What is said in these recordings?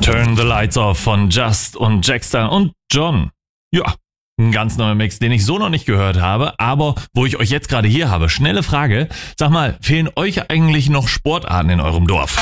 Turn the Lights Off von Just und Jackster und John. Ja, ein ganz neuer Mix, den ich so noch nicht gehört habe, aber wo ich euch jetzt gerade hier habe. Schnelle Frage, sag mal, fehlen euch eigentlich noch Sportarten in eurem Dorf?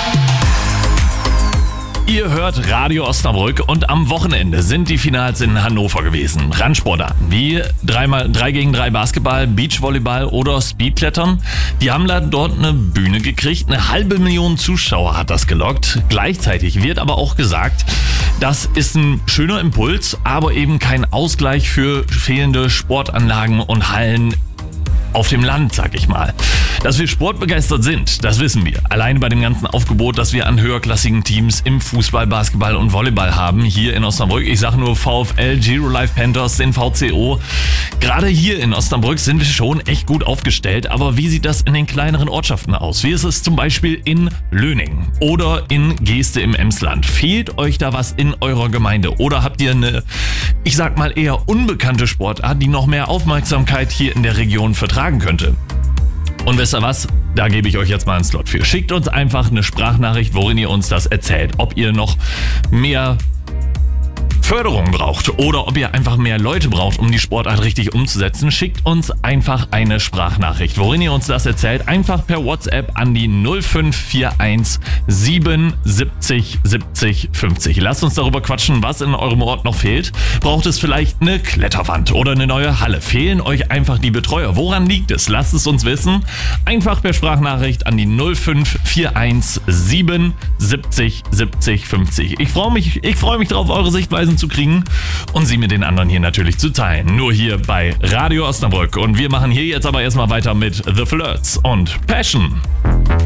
Ihr hört Radio Osnabrück und am Wochenende sind die Finals in Hannover gewesen. Randsportarten wie 3 gegen 3 Basketball, Beachvolleyball oder Speedklettern. Die haben dort eine Bühne gekriegt. 500.000 Zuschauer hat das gelockt. Gleichzeitig wird aber auch gesagt, das ist ein schöner Impuls, aber eben kein Ausgleich für fehlende Sportanlagen und Hallen auf dem Land, sag ich mal. Dass wir sportbegeistert sind, das wissen wir. Allein bei dem ganzen Aufgebot, das wir an höherklassigen Teams im Fußball, Basketball und Volleyball haben, hier in Osnabrück. Ich sag nur VfL, Giro Life Panthers, den VCO. Gerade hier in Osnabrück sind wir schon echt gut aufgestellt, aber wie sieht das in den kleineren Ortschaften aus? Wie ist es zum Beispiel in Löning oder in Geeste im Emsland? Fehlt euch da was in eurer Gemeinde? Oder habt ihr eine, ich sag mal eher unbekannte Sportart, die noch mehr Aufmerksamkeit hier in der Region vertragen könnte? Und wisst ihr was? Da gebe ich euch jetzt mal einen Slot für. Schickt uns einfach eine Sprachnachricht, worin ihr uns das erzählt. Ob ihr noch mehr Förderung braucht oder ob ihr einfach mehr Leute braucht, um die Sportart richtig umzusetzen, schickt uns einfach eine Sprachnachricht, worin ihr uns das erzählt. Einfach per WhatsApp an die 0541 77 70 50. Lasst uns darüber quatschen, was in eurem Ort noch fehlt. Braucht es vielleicht eine Kletterwand oder eine neue Halle? Fehlen euch einfach die Betreuer? Woran liegt es? Lasst es uns wissen. Einfach per Sprachnachricht an die 0541 77 70 50. Ich freue mich drauf, eure Sichtweisen zu kriegen und sie mit den anderen hier natürlich zu teilen. Nur hier bei Radio Osnabrück. Und wir machen hier jetzt aber erstmal weiter mit The Flirts und Passion.